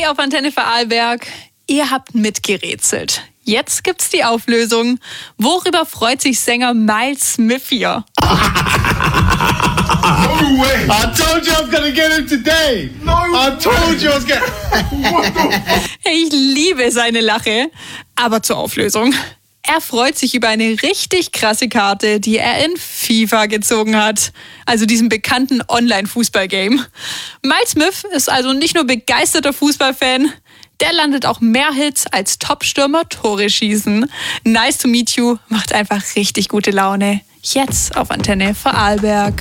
Hi auf Antenne Vorarlberg. Ihr habt mitgerätselt. Jetzt gibt's die Auflösung. Worüber freut sich Sänger Miles Smith hier? No way! I told you I was gonna get him today! No I told you I was gonna... Ich liebe seine Lache. Aber zur Auflösung. Er freut sich über eine richtig krasse Karte, die er in FIFA gezogen hat. Also diesem bekannten Online-Fußball-Game. Miles Smith ist also nicht nur begeisterter Fußballfan, der landet auch mehr Hits als Topstürmer Tore schießen. Nice to meet you, macht einfach richtig gute Laune. Jetzt auf Antenne Vorarlberg.